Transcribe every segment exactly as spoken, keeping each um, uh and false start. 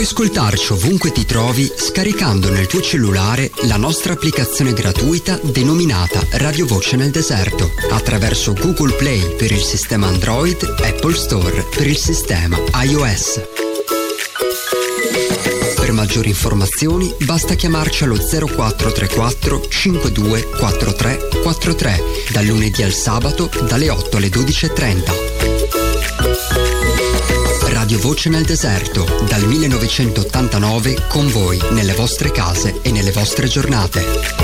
ascoltarci ovunque ti trovi scaricando nel tuo cellulare la nostra applicazione gratuita denominata Radio Voce nel Deserto attraverso Google Play per il sistema Android, Apple Store per il sistema iOS. Per maggiori informazioni basta chiamarci allo zero quattro tre quattro cinque due quattro tre quattro tre dal lunedì al sabato dalle otto alle dodici e trenta. Radio Voce nel Deserto, dal millenovecentottantanove con voi nelle vostre case e nelle vostre giornate.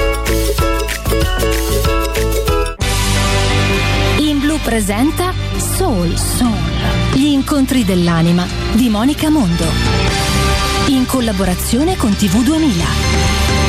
In Blu presenta Soul, Soul, gli incontri dell'anima di Monica Mondo, in collaborazione con T V duemila.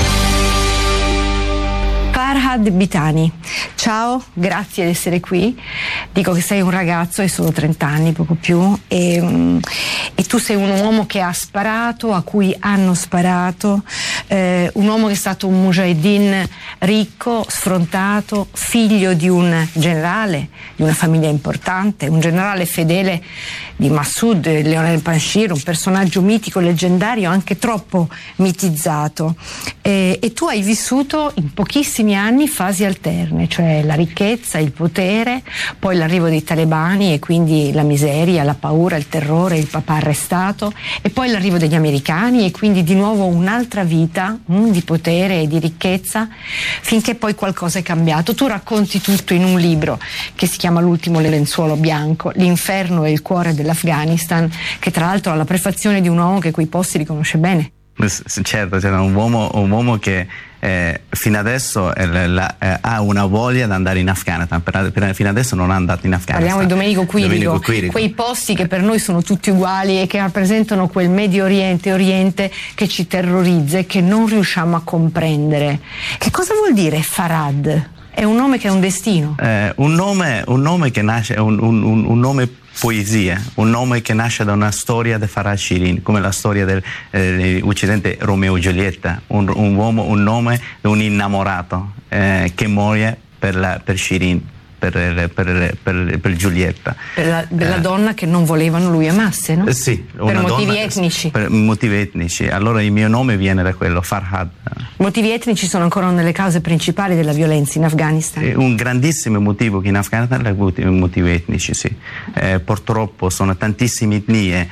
Farhad Bitani, ciao, grazie di essere qui. Dico che sei un ragazzo, hai solo trenta anni, poco più, e, um, e tu sei un uomo che ha sparato, a cui hanno sparato, eh, un uomo che è stato un mujahideen ricco, sfrontato, figlio di un generale, di una famiglia importante, un generale fedele di Massoud, Leonel Panshir, un personaggio mitico, leggendario, anche troppo mitizzato. Eh, e tu hai vissuto in pochissimi anni fasi alterne, cioè la ricchezza, il potere, poi l'arrivo dei talebani e quindi la miseria, la paura, il terrore, il papà arrestato, e poi l'arrivo degli americani e quindi di nuovo un'altra vita mm, di potere e di ricchezza, finché poi qualcosa è cambiato. Tu racconti tutto in un libro che si chiama L'ultimo lenzuolo bianco, l'inferno e il cuore dell'Afghanistan, che tra l'altro ha la prefazione di un uomo che quei posti li conosce bene. Certo, c'era un uomo, un uomo che eh, fino adesso eh, la, eh, ha una voglia di andare in Afghanistan, per, per, fino adesso non è andato in Afghanistan. Parliamo di Domenico Quirico, Domenico Quirico, quei posti che per noi sono tutti uguali e che rappresentano quel Medio Oriente Oriente che ci terrorizza e che non riusciamo a comprendere. Che cosa vuol dire Farhad? È un nome che è un destino? Eh, un, nome, un nome che nasce, un, un, un, un nome poesia, un nome che nasce da una storia di Farhad Shirin, come la storia dell'Occidente eh, Romeo e Giulietta, un, un uomo, un nome di un innamorato eh, che muore per, la, per Shirin, per, per, per, per Giulietta. Per la, della eh, donna che non volevano lui amasse, no? Eh, sì. Per motivi donna, etnici. Per motivi etnici, allora il mio nome viene da quello, Farhad. Motivi etnici sono ancora nelle cause principali della violenza in Afghanistan? È un grandissimo motivo che in Afghanistan è motivi etnici, sì. Eh, purtroppo sono tantissime etnie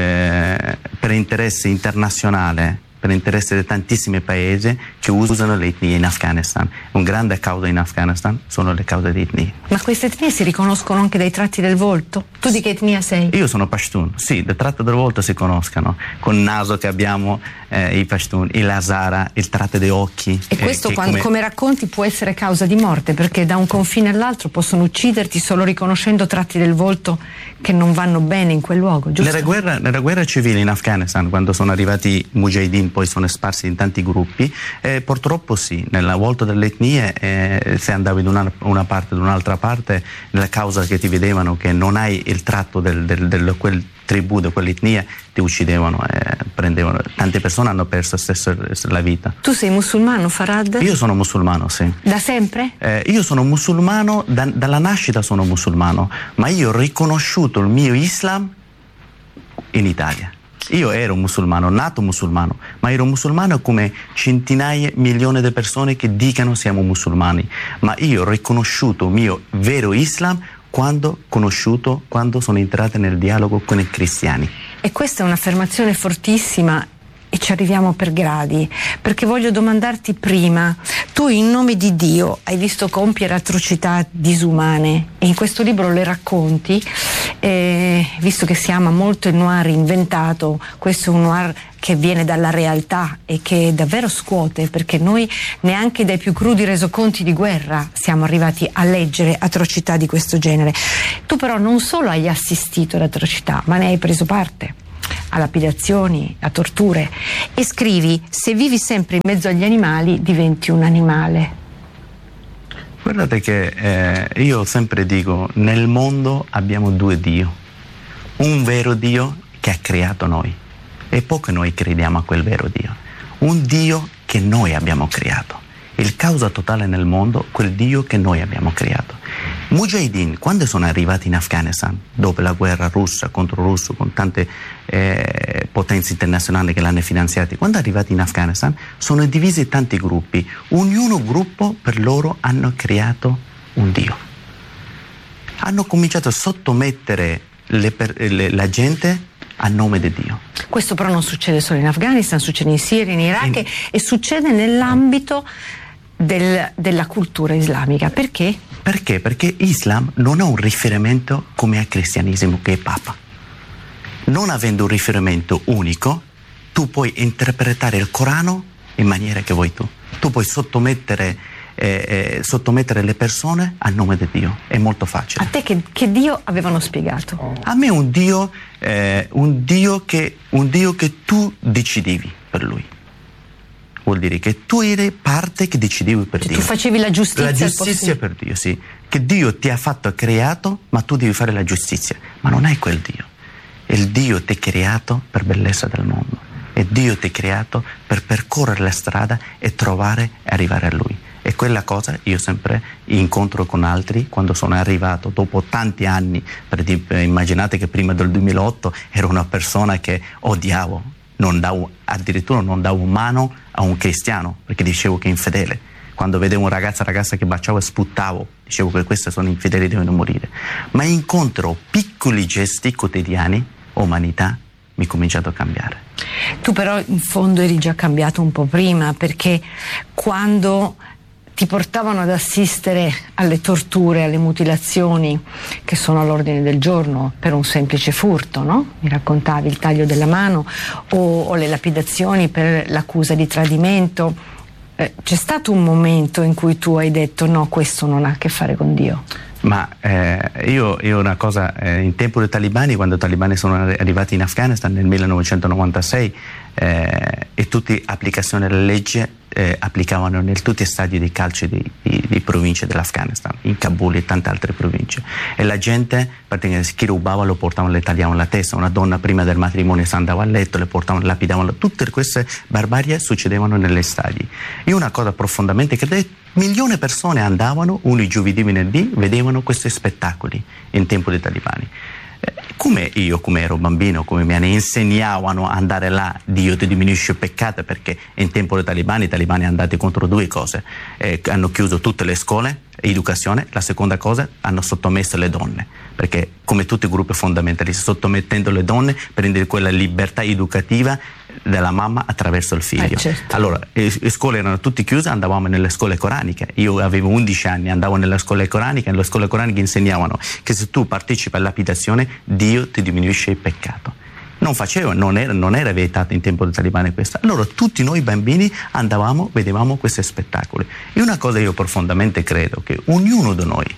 eh, per interesse internazionale, per interesse di tantissimi paesi che usano le etnie in Afghanistan. Un grande causa in Afghanistan sono le cause di etnie. Ma queste etnie si riconoscono anche dai tratti del volto? Tu di che etnia sei? Io sono Pashtun, sì, dai tratti del volto si conoscono, con il naso che abbiamo eh, i Pashtun, il Hazara, il tratto dei occhi. E questo eh, quando, come... come racconti può essere causa di morte, perché da un confine all'altro possono ucciderti solo riconoscendo tratti del volto che non vanno bene in quel luogo, giusto? Nella guerra, nella guerra civile in Afghanistan, quando sono arrivati i mujahideen, poi sono sparsi in tanti gruppi, eh, purtroppo sì, nella volta delle etnie eh, se andavi da una, una parte da un'altra parte, nella causa che ti vedevano che non hai il tratto del, del, del quel tribù, di quell'etnia, ti uccidevano, eh, prendevano. Tante persone hanno perso stesso la vita. Tu sei musulmano, Farhad? Io sono musulmano, sì. Da sempre? Eh, io sono musulmano, da, dalla nascita sono musulmano, ma io ho riconosciuto il mio Islam in Italia. Io ero musulmano, nato musulmano, ma ero musulmano come centinaia, milioni di persone che dicono siamo musulmani, ma io ho riconosciuto il mio vero Islam quando conosciuto, quando sono entrato nel dialogo con i cristiani. E questa è un'affermazione fortissima e ci arriviamo per gradi, perché voglio domandarti prima, tu in nome di Dio hai visto compiere atrocità disumane e in questo libro le racconti, eh, visto che si ama molto il noir inventato, questo è un noir che viene dalla realtà e che davvero scuote, perché noi neanche dai più crudi resoconti di guerra siamo arrivati a leggere atrocità di questo genere. Tu però non solo hai assistito ad atrocità, ma ne hai preso parte, a lapidazioni, a torture, e scrivi: se vivi sempre in mezzo agli animali diventi un animale. Guardate che eh, io sempre dico, nel mondo abbiamo due Dio, un vero Dio che ha creato noi e poco noi crediamo a quel vero Dio, un Dio che noi abbiamo creato, il causa totale nel mondo, quel Dio che noi abbiamo creato. Mujahideen, quando sono arrivati in Afghanistan, dopo la guerra russa contro russo, con tante eh, potenze internazionali che l'hanno finanziati, quando arrivati in Afghanistan sono divisi in tanti gruppi, ognuno gruppo per loro hanno creato un Dio. Hanno cominciato a sottomettere le, le, la gente a nome di Dio. Questo però non succede solo in Afghanistan, succede in Siria, in Iraq in... e succede nell'ambito del, della cultura islamica. Perché? Perché? Perché Islam non ha un riferimento come al cristianesimo, che è Papa. Non avendo un riferimento unico, tu puoi interpretare il Corano in maniera che vuoi tu. Tu puoi sottomettere, eh, eh, sottomettere le persone a nome di Dio. È molto facile. A te che, che Dio avevano spiegato? A me un Dio, eh, un Dio che, un Dio che tu decidevi per lui. Vuol dire che tu eri parte che decidevi per cioè, Dio. Tu facevi la giustizia. La giustizia per Dio, sì. Che Dio ti ha fatto creato, ma tu devi fare la giustizia. Ma non è quel Dio. Il Dio ti ha creato per bellezza del mondo. E Dio ti ha creato per percorrere la strada e trovare e arrivare a Lui. E quella cosa io sempre incontro con altri quando sono arrivato dopo tanti anni. Per dire, immaginate che prima del duemilaotto ero una persona che odiavo. Non davo, addirittura non davo mano a un cristiano perché dicevo che è infedele. Quando vedevo un ragazzo ragazza che baciavo sputtavo, dicevo che questi sono infedeli, devono morire. Ma incontro piccoli gesti quotidiani, umanità, mi è cominciato a cambiare. Tu però in fondo eri già cambiato un po' prima, perché quando ti portavano ad assistere alle torture, alle mutilazioni che sono all'ordine del giorno per un semplice furto, no? Mi raccontavi il taglio della mano o, o le lapidazioni per l'accusa di tradimento. Eh, c'è stato un momento in cui tu hai detto no, questo non ha a che fare con Dio? Ma eh, io, io una cosa, eh, in tempo dei talibani, quando i talibani sono arrivati in Afghanistan nel millenovecentonovantasei eh, e tutte applicazioni della legge eh, applicavano in tutti i stadi di calcio di, di, di province dell'Afghanistan, in Kabul e tante altre province. E la gente, praticamente, chi rubava lo portavano, le tagliavano la testa, una donna prima del matrimonio si andava a letto, le portavano, lapidavano, tutte queste barbarie succedevano negli stadi. E una cosa profondamente che milioni di persone andavano, ogni giovedì, venerdì, vedevano questi spettacoli in tempo dei talibani. Eh, come io, come ero bambino, come mi insegnavano ad andare là, Dio ti diminuisce il peccato, perché in tempo dei talibani, i talibani hanno andato contro due cose. Eh, hanno chiuso tutte le scuole, educazione, la seconda cosa, hanno sottomesso le donne, perché come tutti i gruppi fondamentalisti, sottomettendo le donne per prendere quella libertà educativa della mamma attraverso il figlio. Eh, certo. Allora, le scuole erano tutte chiuse, andavamo nelle scuole coraniche. Io avevo undici anni, andavo nelle scuole coraniche, e nelle scuole coraniche insegnavano che se tu partecipi alla lapidazione, Dio ti diminuisce il peccato. Non faceva, non era, non era vietato in tempo dei talibani questo. Allora tutti noi bambini andavamo, vedevamo questi spettacoli. E una cosa io profondamente credo, che ognuno di noi,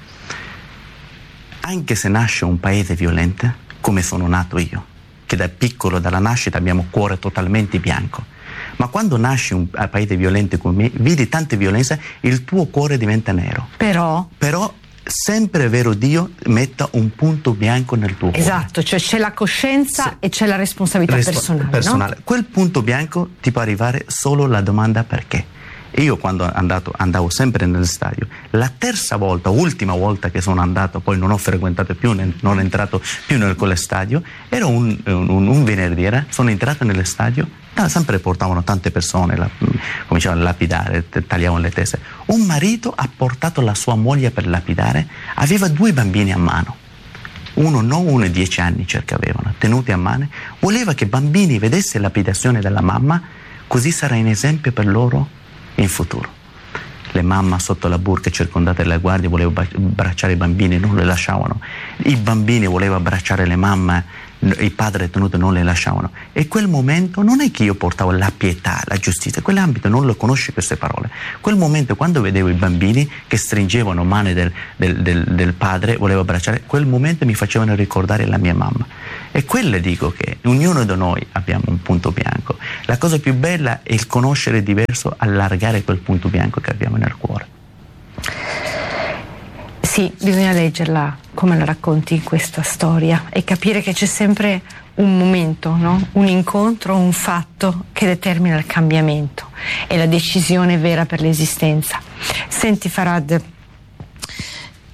anche se nasce un paese violento, come sono nato io, che da piccolo, dalla nascita, abbiamo cuore totalmente bianco, ma quando nasci un paese violento come me, vedi tante violenze, il tuo cuore diventa nero. Però? Però sempre vero Dio metta un punto bianco nel tuo cuore. Esatto, cioè c'è la coscienza sì. E c'è la responsabilità Respo- personale, personale. No? Quel punto bianco ti può arrivare solo la domanda perché. Io quando andato, andavo sempre nello stadio, la terza volta, ultima volta che sono andato, poi non ho frequentato più, non ho entrato più nel quel stadio, era un, un, un venerdì, era, sono entrato nello stadio, sempre portavano tante persone, la, cominciavano a lapidare, tagliavano le teste. Un marito ha portato la sua moglie per lapidare, aveva due bambini a mano. Uno no, uno dieci anni circa avevano, tenuti a mano, voleva che i bambini vedessero la lapidazione della mamma, così sarà un esempio per loro in futuro. Le mamme sotto la burca circondate dalle guardie volevano abbracciare i bambini, non le lasciavano. I bambini volevano abbracciare le mamme, i padri tenuti non le lasciavano. E quel momento non è che io portavo la pietà, la giustizia, quell'ambito non lo conosci queste parole. Quel momento quando vedevo i bambini che stringevano mani del, del, del, del padre, volevo abbracciare, quel momento mi facevano ricordare la mia mamma. E quello dico che ognuno di noi abbiamo un punto bianco. La cosa più bella è il conoscere diverso, allargare quel punto bianco che abbiamo nel cuore. Sì, bisogna leggerla come la racconti in questa storia e capire che c'è sempre un momento, no? Un incontro, un fatto che determina il cambiamento e la decisione vera per l'esistenza. Senti Farhad,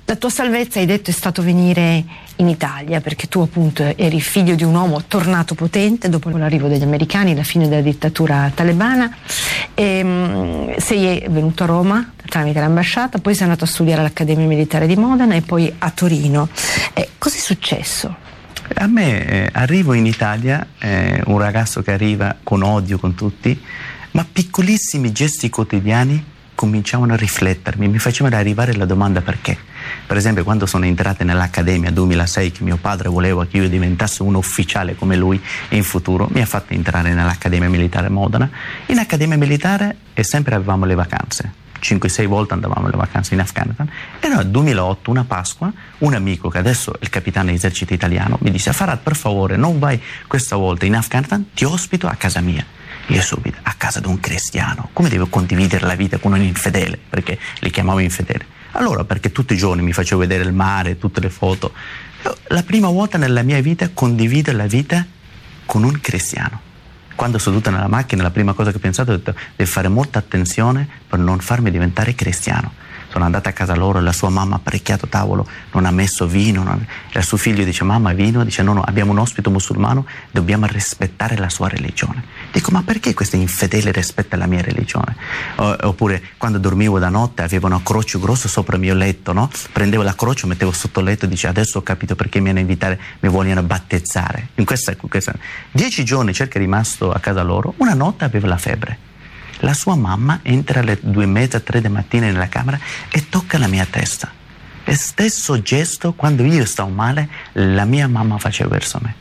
La tua salvezza, hai detto, è stato venire in Italia, perché tu appunto eri figlio di un uomo tornato potente dopo l'arrivo degli americani, la fine della dittatura talebana, e, um, sei venuto a Roma tramite l'ambasciata, poi sei andato a studiare all'Accademia Militare di Modena e poi a Torino. Eh, cos'è successo? A me eh, arrivo in Italia, eh, un ragazzo che arriva con odio con tutti, ma piccolissimi gesti quotidiani cominciavano a riflettermi, mi facevano arrivare la domanda perché. Per esempio, quando sono entrato nell'Accademia duemilasei, che mio padre voleva che io diventassi un ufficiale come lui in futuro, mi ha fatto entrare nell'Accademia Militare Modena. In Accademia Militare e sempre avevamo le vacanze, cinque sei volte andavamo alle vacanze in Afghanistan. E nel duemilaotto, una Pasqua, un amico che adesso è il capitano dell'esercito italiano mi disse: Farhad, per favore non vai questa volta in Afghanistan, ti ospito a casa mia. Io subito, a casa di un cristiano, come devo condividere la vita con un infedele? Perché li chiamavo infedele. Allora, perché tutti i giorni mi facevo vedere il mare, tutte le foto. Io, la prima volta nella mia vita condivido la vita con un cristiano. Quando sono seduto nella macchina, la prima cosa che ho pensato è detto, devo fare molta attenzione per non farmi diventare cristiano. Sono andata a casa loro, la sua mamma ha apparecchiato tavolo, non ha messo vino, non... il suo figlio dice: mamma, vino? Dice: no, no, abbiamo un ospite musulmano, dobbiamo rispettare la sua religione. Dico: ma perché questo infedele rispetta la mia religione? O, oppure quando dormivo da notte avevo una croce grossa sopra il mio letto, no? Prendevo la croce, mettevo sotto il letto e dice: adesso ho capito perché mi hanno invitato, mi vogliono battezzare. In questa, questa... Dieci giorni cerca rimasto a casa loro, una notte aveva la febbre. La sua mamma entra alle due e mezza, tre di mattina nella camera e tocca la mia testa. E stesso gesto, quando io stavo male, la mia mamma faceva verso me.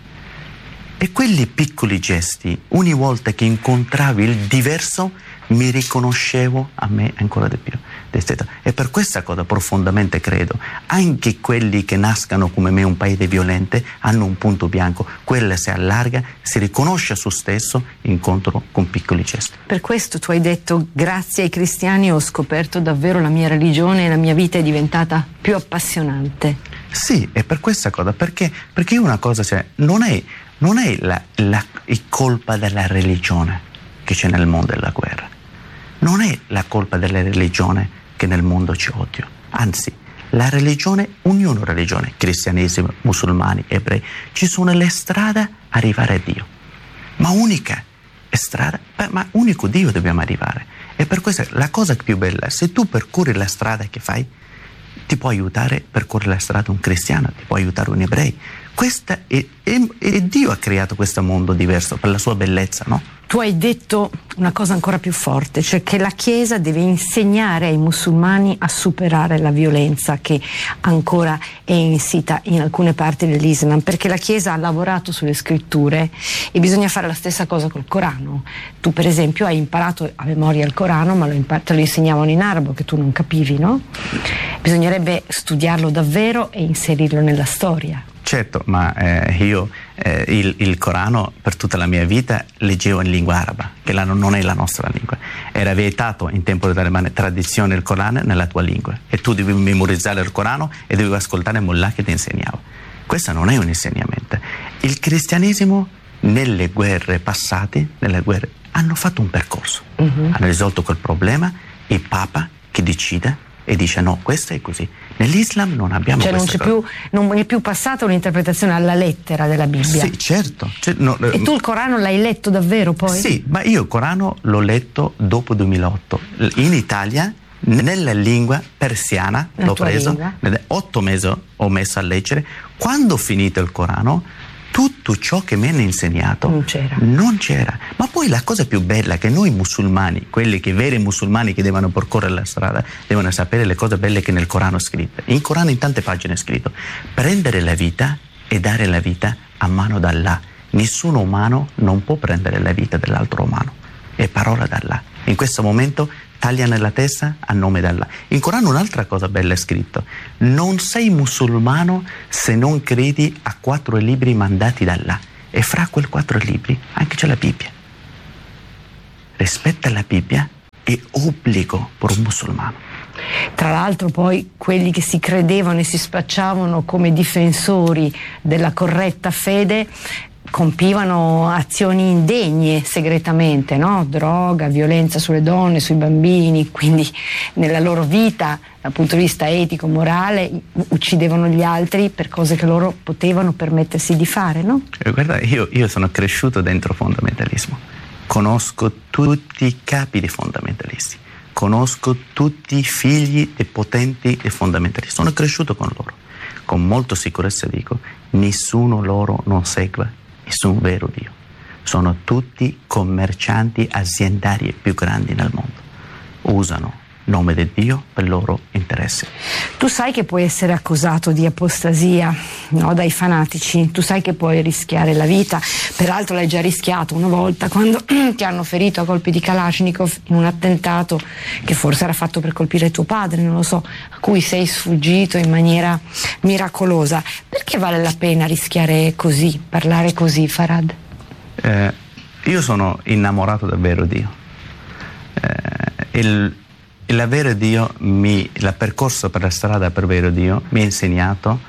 E quelli piccoli gesti, ogni volta che incontravi il diverso, mi riconoscevo a me ancora di più. E per questa cosa profondamente credo, anche quelli che nascano come me un paese violento hanno un punto bianco, quella si allarga, si riconosce a se stesso, incontro con piccoli gesti. Per questo tu hai detto: grazie ai cristiani ho scoperto davvero la mia religione e la mia vita è diventata più appassionante. Sì, è per questa cosa, perché, perché io una cosa, cioè, non è, non è la, la colpa della religione che c'è nel mondo della guerra, non è la colpa della religione che nel mondo c'è odio, anzi la religione, ognuno religione, cristianesimo, musulmani, ebrei, ci sono le strade a arrivare a Dio, ma unica strada, ma unico Dio dobbiamo arrivare. E per questo la cosa più bella, se tu percorri la strada che fai, ti può aiutare a percorrere la strada un cristiano, ti può aiutare un ebreo. Questa è, è, è Dio ha creato questo mondo diverso per la sua bellezza, no? Tu hai detto una cosa ancora più forte, cioè che la Chiesa deve insegnare ai musulmani a superare la violenza che ancora è insita in alcune parti dell'Islam, perché la Chiesa ha lavorato sulle scritture e bisogna fare la stessa cosa col Corano. Tu per esempio hai imparato a memoria il Corano, ma lo impar- te lo insegnavano in arabo che tu non capivi, no? Bisognerebbe studiarlo davvero e inserirlo nella storia. Certo, ma eh, io eh, il, il Corano per tutta la mia vita leggevo in lingua araba, che la, non è la nostra lingua. Era vietato in tempo della tradizione il Corano nella tua lingua e tu dovevi memorizzare il Corano e dovevi ascoltare il mullah che ti insegnava. Questo non è un insegnamento. Il cristianesimo nelle guerre passate, nelle guerre, hanno fatto un percorso, uh-huh. hanno risolto quel problema, il Papa che decide e dice no, questo è così. Nell'Islam non abbiamo cioè non c'è cosa. più, non è più passata un'interpretazione alla lettera della Bibbia. Sì, certo. Cioè, no, e tu il Corano l'hai letto davvero poi? Sì, ma io il Corano l'ho letto dopo duemilaotto. In Italia, nella lingua persiana, La l'ho tua preso, lingua. otto mesi ho messo a leggere. Quando ho finito il Corano, tutto ciò che mi hanno insegnato non c'era. non c'era. Ma poi la cosa più bella è che noi musulmani, quelli che veri musulmani che devono percorrere la strada, devono sapere le cose belle che nel Corano è scritto. In Corano in tante pagine è scritto: prendere la vita e dare la vita a mano d'Allah. Nessun umano non può prendere la vita dell'altro umano. È parola d'Allah. In questo momento taglia nella testa a nome d'Allah. In Corano un'altra cosa bella è scritto: non sei musulmano se non credi a quattro libri mandati d'Allah, e fra quei quattro libri anche c'è la Bibbia. Rispetta la Bibbia è obbligo per un musulmano. Tra l'altro poi quelli che si credevano e si spacciavano come difensori della corretta fede compivano azioni indegne segretamente, no? Droga, violenza sulle donne, sui bambini, quindi nella loro vita dal punto di vista etico, morale, uccidevano gli altri per cose che loro potevano permettersi di fare, no? Guarda, io, io sono cresciuto dentro fondamentalismo, conosco tutti i capi dei fondamentalisti, conosco tutti i figli dei potenti dei fondamentalisti, sono cresciuto con loro, con molta sicurezza dico, nessuno loro non segue nessun vero Dio, sono tutti commercianti aziendali più grandi nel mondo, usano il nome di Dio per il loro interesse. Tu sai che puoi essere accusato di apostasia, no, dai fanatici, tu sai che puoi rischiare la vita, peraltro l'hai già rischiato una volta quando ti hanno ferito a colpi di Kalashnikov in un attentato che forse era fatto per colpire tuo padre, non lo so, a cui sei sfuggito in maniera miracolosa. Perché vale la pena rischiare così, parlare così, Farhad? Eh, io sono innamorato davvero di Dio. Eh, il L'avere Dio, mi, la percorso per la strada per vero Dio mi ha insegnato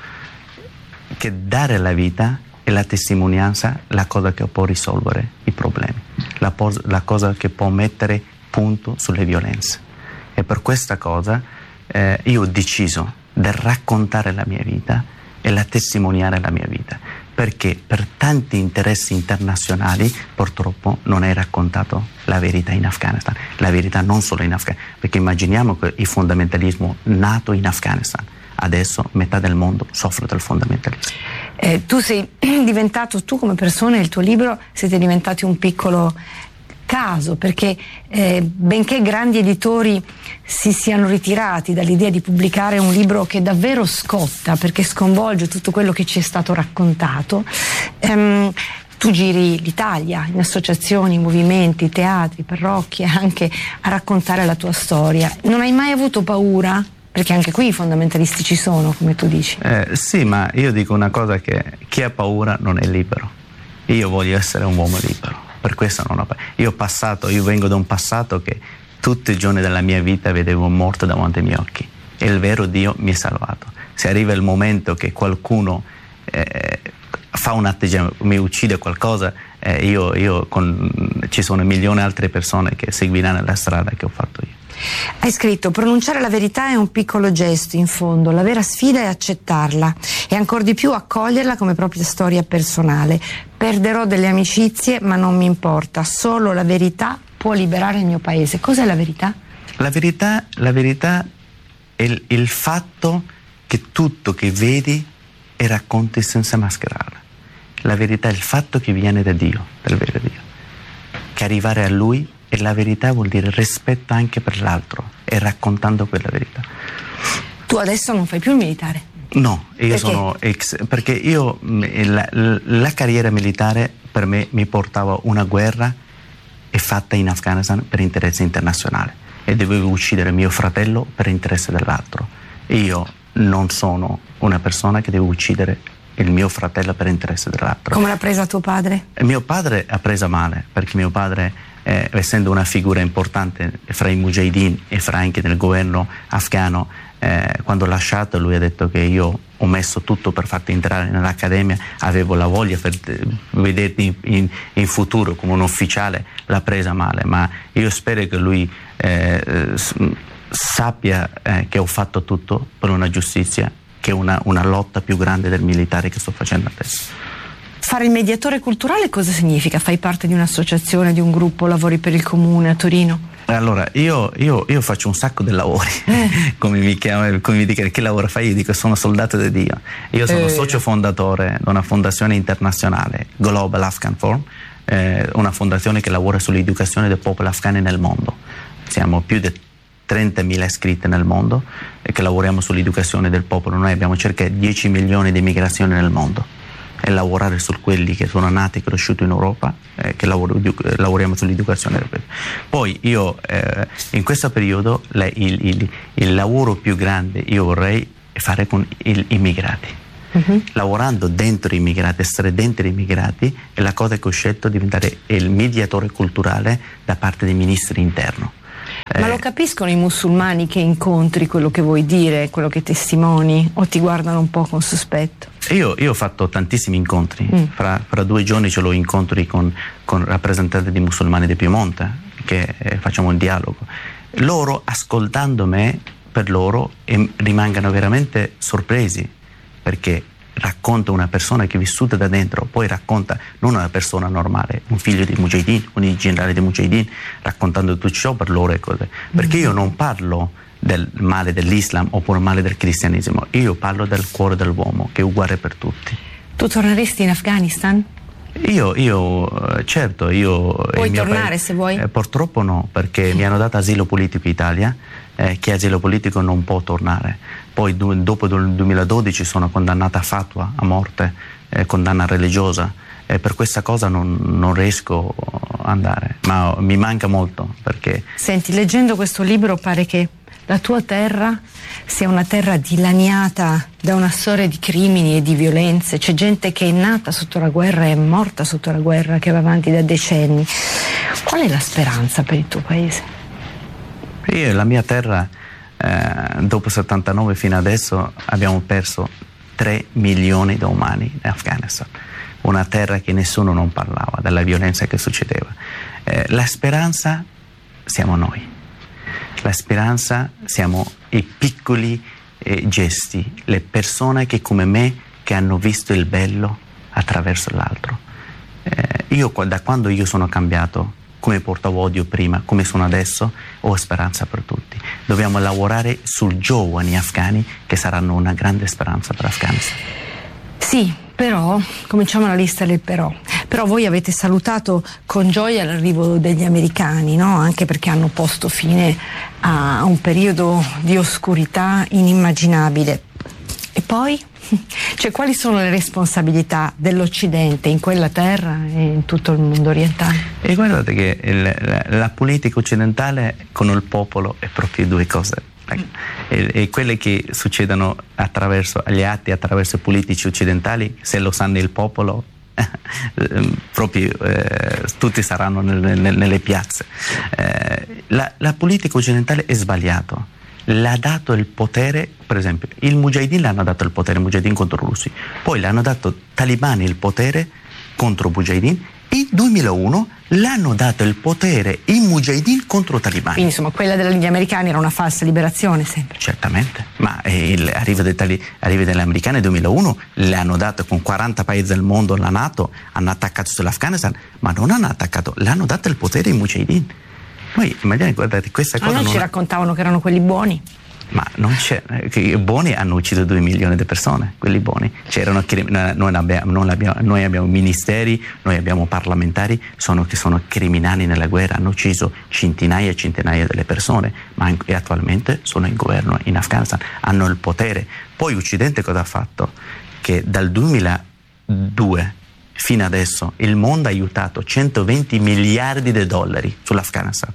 che dare la vita e la testimonianza è la cosa che può risolvere i problemi, la, pos- la cosa che può mettere punto sulle violenze. E per questa cosa eh, io ho deciso di raccontare la mia vita e la testimoniare la mia vita, perché per tanti interessi internazionali purtroppo non è raccontato la verità in Afghanistan, la verità non solo in Afghanistan, perché immaginiamo che il fondamentalismo nato in Afghanistan, adesso metà del mondo soffre del fondamentalismo. Eh, tu sei diventato, tu come persona e il tuo libro siete diventati un piccolo caso, perché eh, benché grandi editori si siano ritirati dall'idea di pubblicare un libro che davvero scotta, perché sconvolge tutto quello che ci è stato raccontato, ehm, tu giri l'Italia in associazioni, movimenti, teatri, parrocchie, anche a raccontare la tua storia. Non hai mai avuto paura? Perché anche qui i fondamentalisti ci sono, come tu dici. Eh, sì, ma io dico una cosa, che chi ha paura non è libero. Io voglio essere un uomo libero. Per questo non ho paura. Io ho passato, io vengo da un passato che tutti i giorni della mia vita vedevo un morto davanti ai miei occhi e il vero Dio mi ha salvato. Se arriva il momento che qualcuno eh, fa un atteggiamento, mi uccide qualcosa, eh, io, io con, ci sono milioni di altre persone che seguiranno la strada che ho fatto io. Hai scritto: pronunciare la verità è un piccolo gesto, in fondo, la vera sfida è accettarla e ancor di più accoglierla come propria storia personale. Perderò delle amicizie, ma non mi importa, solo la verità può liberare il mio paese. Cos'è la verità? La verità, la verità è il, il fatto che tutto che vedi e racconti senza mascherare. La verità è il fatto che viene da Dio, dal vero Dio, che arrivare a Lui. E la verità vuol dire rispetto anche per l'altro e raccontando quella verità. Tu adesso non fai più il militare? No, io perché? sono ex, perché io la, la carriera militare per me mi portava una guerra e fatta in Afghanistan per interesse internazionale e dovevo uccidere mio fratello per interesse dell'altro. Io non sono una persona che deve uccidere il mio fratello per interesse dell'altro. Come l'ha presa tuo padre? E mio padre ha presa male, perché mio padre, eh, essendo una figura importante fra i mujahideen e fra anche nel governo afghano, eh, quando ho lasciato lui ha detto che io ho messo tutto per farti entrare nell'accademia, avevo la voglia per vederti in, in, in futuro come un ufficiale, l'ha presa male, ma io spero che lui eh, sappia eh, che ho fatto tutto per una giustizia, che è una, una lotta più grande del militare che sto facendo adesso. Fare il mediatore culturale cosa significa? Fai parte di un'associazione, di un gruppo, lavori per il comune a Torino? Allora, io, io, io faccio un sacco di lavori, eh. come mi chiamano, come mi dicono che lavoro fai? Io dico sono soldato di Dio. Io sono eh. socio fondatore di una fondazione internazionale, Global Afghan Forum, eh, una fondazione che lavora sull'educazione del popolo afghano nel mondo. Siamo più di trentamila iscritti nel mondo e che lavoriamo sull'educazione del popolo. Noi abbiamo circa dieci milioni di migrazioni nel mondo e lavorare su quelli che sono nati e cresciuti in Europa, eh, che lavoro, lavoriamo sull'educazione del popolo. Poi io eh, in questo periodo la, il, il, il lavoro più grande io vorrei fare con gli immigrati. Uh-huh. Lavorando dentro i immigrati, essere dentro i immigrati è la cosa che ho scelto di diventare il mediatore culturale da parte dei ministri interno. Ma lo capiscono i musulmani che incontri quello che vuoi dire, quello che testimoni, o ti guardano un po' con sospetto? Io, io ho fatto tantissimi incontri, mm. fra, fra due giorni ce l'ho incontri con, con rappresentanti di musulmani di Piemonte, che eh, facciamo un dialogo. Loro, ascoltando me, per loro e rimangano veramente sorpresi, perché racconta una persona che è vissuta da dentro, poi racconta non una persona normale, un figlio di Mujahideen, un generale di Mujahideen, raccontando tutto ciò per loro e cose. Perché io non parlo del male dell'Islam oppure male del cristianesimo, io parlo del cuore dell'uomo che è uguale per tutti. Tu torneresti in Afghanistan? Io, io certo, io... Puoi tornare paese, se vuoi? Eh, purtroppo no, perché mi hanno dato asilo politico in Italia, eh, che asilo politico non può tornare. Poi du- dopo il duemiladodici sono condannata a fatwa, a morte, eh, condanna religiosa, e per questa cosa non, non riesco ad andare, ma mi manca molto perché... Senti, leggendo questo libro pare che la tua terra sia una terra dilaniata da una storia di crimini e di violenze. C'è gente che è nata sotto la guerra e è morta sotto la guerra, che va avanti da decenni. Qual è la speranza per il tuo paese? Io, la mia terra, eh, dopo settantanove fino adesso abbiamo perso tre milioni di umani in Afghanistan. Una terra che nessuno non parlava, della violenza che succedeva. Eh, la speranza siamo noi. La speranza siamo i piccoli eh, gesti, le persone che come me che hanno visto il bello attraverso l'altro. Eh, io da quando io sono cambiato, come portavo odio prima, come sono adesso, ho speranza per tutti. Dobbiamo lavorare sui giovani afghani che saranno una grande speranza per l'Afghanistan. Sì, però, cominciamo la lista del però. Però voi avete salutato con gioia l'arrivo degli americani, no? Anche perché hanno posto fine a un periodo di oscurità inimmaginabile. E poi? Cioè, quali sono le responsabilità dell'Occidente in quella terra e in tutto il mondo orientale? E guardate che il, la, la politica occidentale con il popolo è proprio due cose. E, e quelle che succedono attraverso gli atti, attraverso i politici occidentali, se lo sanno il popolo, eh, proprio eh, tutti saranno nel, nel, nelle piazze. Eh, la, la politica occidentale è sbagliata. L'ha dato il potere, per esempio, il Mujahideen l'hanno dato il potere, Mujahideen contro i russi, poi l'hanno dato talibani il potere contro Mujahideen. Nel duemilauno l'hanno dato il potere i Mujahideen contro i talibani. Quindi insomma quella degli americani era una falsa liberazione sempre. Certamente, ma l'arrivo dei tali, degli americani nel duemilauno l'hanno dato con quaranta paesi del mondo, la NATO, hanno attaccato sull'Afghanistan, ma non hanno attaccato, l'hanno dato il potere ai Mujahideen. Noi immaginate, guardate, questa ma cosa... non non ci raccontavano che erano quelli buoni? Ma non c'è, i buoni hanno ucciso due milioni di persone, quelli buoni. C'erano, noi, abbiamo, noi, abbiamo, noi abbiamo ministeri, noi abbiamo parlamentari sono, che sono criminali nella guerra, hanno ucciso centinaia e centinaia delle persone, ma in, e attualmente sono in governo in Afghanistan, hanno il potere. Poi l'Occidente cosa ha fatto? Che dal duemiladue fino adesso il mondo ha aiutato centoventi miliardi di dollari sull'Afghanistan.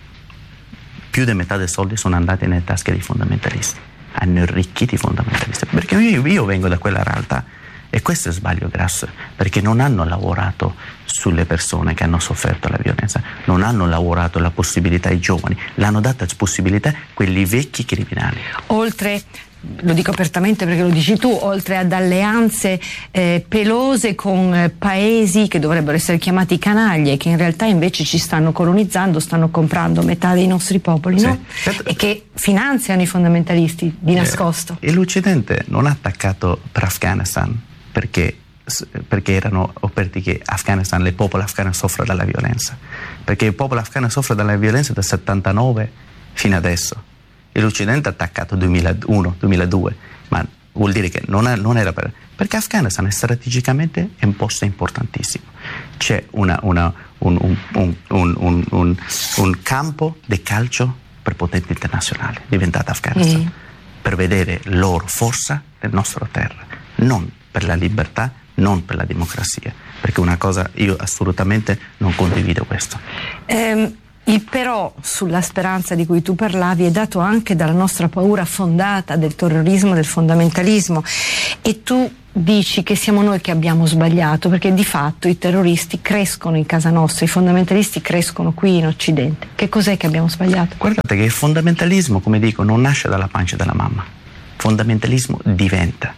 Più di metà dei soldi sono andati nelle tasche dei fondamentalisti, hanno arricchito i fondamentalisti, perché io, io vengo da quella realtà e questo è sbaglio grasso, perché non hanno lavorato sulle persone che hanno sofferto la violenza, non hanno lavorato la possibilità ai giovani, l'hanno data possibilità a quelli vecchi criminali. Oltre, lo dico apertamente perché lo dici tu, oltre ad alleanze eh, pelose con eh, paesi che dovrebbero essere chiamati canaglie, che in realtà invece ci stanno colonizzando, stanno comprando metà dei nostri popoli, sì, no? E che finanziano i fondamentalisti di nascosto. Eh, e l'Occidente non ha attaccato per Afghanistan perché, perché erano o perché Afghanistan, il popolo afghano soffre dalla violenza, perché il popolo afghano soffre dalla violenza dal settantanove fino adesso. E l'Occidente ha attaccato duemilauno duemiladue, ma vuol dire che non, è, non era per... Perché Afghanistan è strategicamente un posto importantissimo. C'è una, una, un, un, un, un, un, un campo di calcio per potenti internazionali, diventato Afghanistan, mm. per vedere loro forza nella nostra terra, non per la libertà, non per la democrazia, perché una cosa io assolutamente non condivido questo. Um. Il però sulla speranza di cui tu parlavi è dato anche dalla nostra paura fondata del terrorismo, del fondamentalismo, e tu dici che siamo noi che abbiamo sbagliato, perché di fatto i terroristi crescono in casa nostra, i fondamentalisti crescono qui in Occidente. Che cos'è che abbiamo sbagliato? Guardate che il fondamentalismo, come dico, non nasce dalla pancia della mamma. Il fondamentalismo diventa.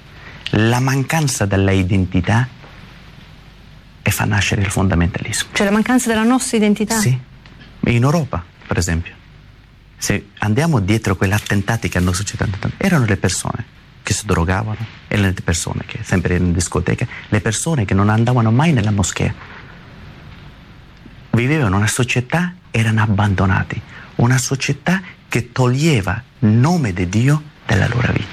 la mancanza della identità e fa nascere il fondamentalismo. Cioè la mancanza della nostra identità? Sì, in Europa per esempio, se andiamo dietro quegli attentati che hanno successo, erano le persone che si drogavano, erano le persone che sempre erano in discoteca, le persone che non andavano mai nella moschea, vivevano una società, erano abbandonati, una società che toglieva il nome di Dio dalla loro vita.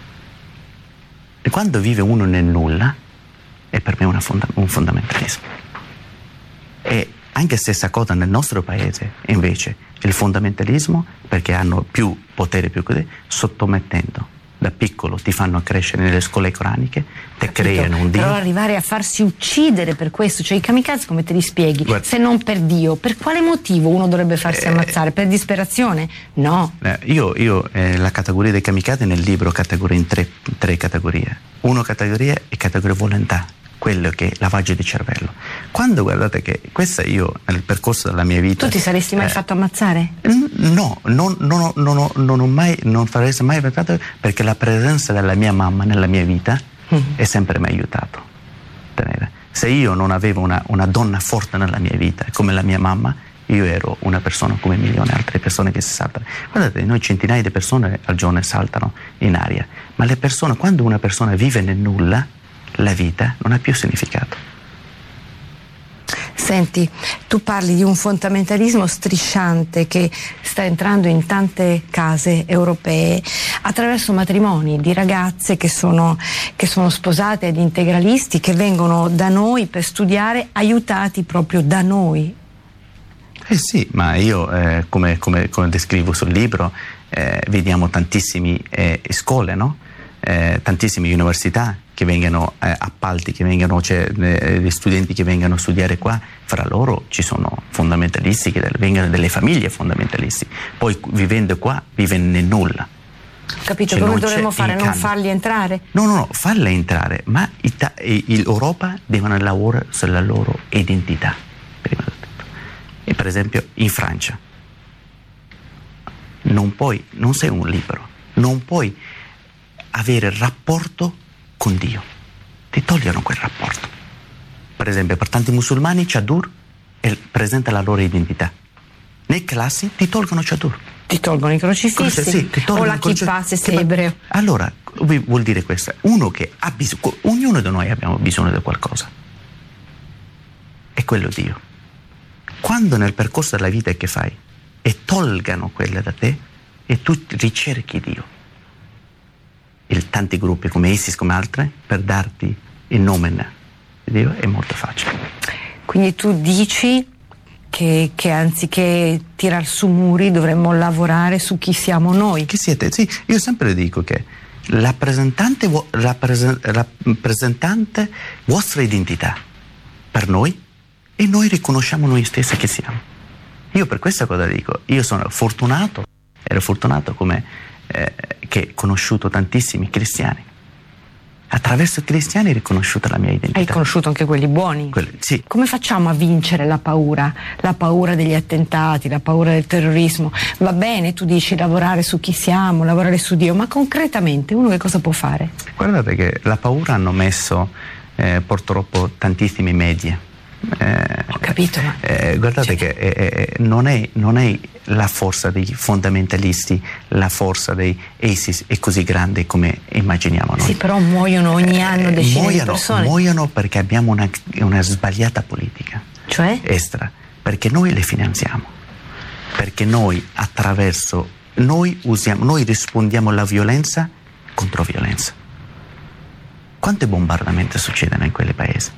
E quando vive uno nel nulla è per me una fonda- un fondamentalismo. E anche stessa cosa nel nostro paese invece il fondamentalismo, perché hanno più potere più così, sottomettendo da piccolo ti fanno crescere nelle scuole coraniche, ti creano un Dio. Però arrivare a farsi uccidere per questo, cioè i kamikaze come te li spieghi? Guarda, se non per Dio, per quale motivo uno dovrebbe farsi eh, ammazzare? Per disperazione? No. Eh, io io eh, la categoria dei kamikaze nel libro categoria in tre, tre categorie. Uno categoria è categoria volontà, quello che è lavaggio di cervello. Quando guardate che questa io nel percorso della mia vita... Tu ti saresti mai eh, fatto ammazzare? No, non, non, non, non, non ho mai, non saresti mai pensato, perché la presenza della mia mamma nella mia vita mm. è sempre mi ha aiutato. Se io non avevo una, una donna forte nella mia vita come la mia mamma, io ero una persona come milioni di altre persone che si saltano. Guardate, noi centinaia di persone al giorno saltano in aria, ma le persone, quando una persona vive nel nulla, la vita non ha più significato. Senti, tu parli di un fondamentalismo strisciante che sta entrando in tante case europee attraverso matrimoni di ragazze che sono, che sono sposate ad integralisti, che vengono da noi per studiare, aiutati proprio da noi. Eh sì, ma io eh, come, come, come descrivo sul libro eh, vediamo tantissime eh, scuole, no? Eh, tantissime università che vengono eh, appalti, che vengono, cioè eh, gli studenti che vengono a studiare qua, fra loro ci sono fondamentalisti che vengono delle famiglie fondamentalisti, poi vivendo qua vivono nel nulla. Capito, cioè, come dovremmo fare? Non farli entrare? No, no, no, farli entrare, ma l'Europa deve lavorare sulla loro identità, prima di tutto. E per esempio in Francia non puoi, non sei un libero, non puoi avere rapporto con Dio, ti togliono quel rapporto. Per esempio per tanti musulmani Chadur presenta la loro identità, nei classi ti tolgono Chadur, ti tolgono i crocifissi, sì, ti tolgono o la kippah se sei ebreo. Allora vuol dire questo, uno che ha bisogno, ognuno di noi abbiamo bisogno di qualcosa, è quello Dio. Quando nel percorso della vita che fai e tolgano quelle da te e tu ricerchi Dio, in tanti gruppi come ISIS, come altre, per darti il nome di Dio è molto facile. Quindi tu dici che, che anziché tirar su muri dovremmo lavorare su chi siamo noi. Chi siete? Sì, io sempre dico che rappresentante, rappresentante vostra identità per noi e noi riconosciamo noi stessi che siamo. Io per questa cosa dico, io sono fortunato, ero fortunato come Eh, che ho conosciuto tantissimi cristiani. Attraverso i cristiani ho riconosciuto la mia identità. Hai conosciuto anche quelli buoni? Quelli, sì. Come facciamo a vincere la paura? La paura degli attentati, la paura del terrorismo? Va bene, tu dici lavorare su chi siamo, lavorare su Dio, ma concretamente uno che cosa può fare? Guardate che la paura hanno messo eh, purtroppo tantissimi media. Eh, Ho capito, ma... Eh, guardate cioè... che eh, non, è, non è la forza dei fondamentalisti, la forza dei ISIS è così grande come immaginiamo noi. Sì, però muoiono ogni anno decine eh, muoiono, di persone. Muoiono perché abbiamo una, una sbagliata politica. Cioè? Estera, perché noi le finanziamo, perché noi attraverso, noi usiamo, noi rispondiamo alla violenza contro violenza. Quante bombardamenti succedono in quei paesi?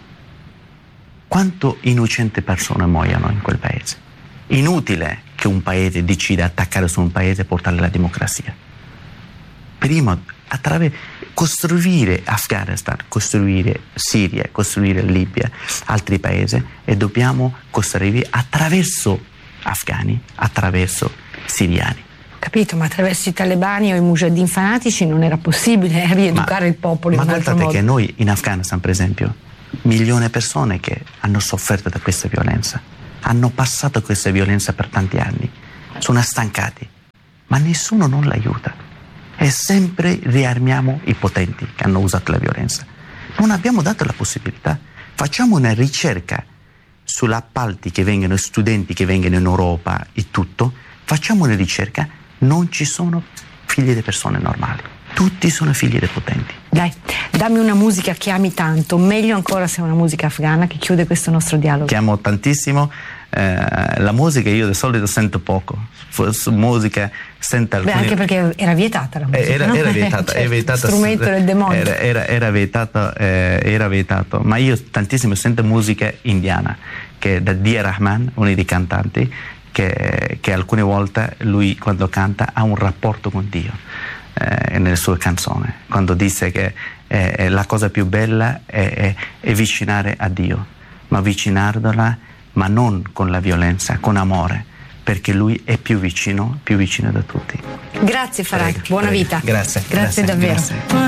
Quanto innocenti persone muoiono in quel paese? Inutile che un paese decida attaccare su un paese e portare la democrazia. Prima, attraverso costruire Afghanistan, costruire Siria, costruire Libia, altri paesi, e dobbiamo costruire attraverso afghani, attraverso siriani. Capito, ma attraverso i talebani o i mujahideen fanatici non era possibile rieducare ma, il popolo in un altro modo. Ma guardate che noi in Afghanistan, per esempio, milioni di persone che hanno sofferto da questa violenza, hanno passato questa violenza per tanti anni, sono stancati, ma nessuno non l'aiuta. e sempre riarmiamo i potenti che hanno usato la violenza. Non abbiamo dato la possibilità. Facciamo una ricerca sulle appalti che vengono, studenti che vengono in Europa e tutto, facciamo una ricerca, non ci sono figli di persone normali, tutti sono figli dei potenti. Dai, dammi una musica che ami tanto, meglio ancora se è una musica afghana che chiude questo nostro dialogo. Che amo tantissimo, eh, la musica io di solito sento poco, F- musica sento alcuni... Beh, anche perché era vietata la musica, era, no? era vietata, certo, era vietata, strumento del demonio. Era, era, era, vietato, eh, era vietato, ma io tantissimo sento musica indiana, che da D. Rahman, uno dei cantanti, che, che alcune volte lui quando canta ha un rapporto con Dio eh, nelle sue canzoni, quando dice che eh, la cosa più bella è, è, è avvicinare a Dio, ma avvicinarla ma non con la violenza, con amore, perché lui è più vicino, più vicino da tutti. Grazie Farag, Prego, buona prego. vita. Grazie. Grazie, grazie davvero. Grazie.